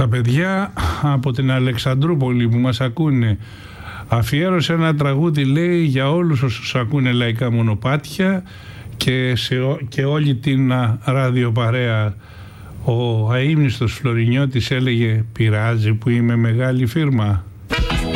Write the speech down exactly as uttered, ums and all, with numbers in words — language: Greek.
Τα παιδιά από την Αλεξανδρούπολη που μας ακούνε αφιέρωσε ένα τραγούδι, λέει, για όλους όσους ακούνε λαϊκά μονοπάτια και, σε, και όλη την ραδιοπαρέα. Ο αείμνηστος Φλωρινιώτης έλεγε «Πειράζει που είμαι μεγάλη φίρμα».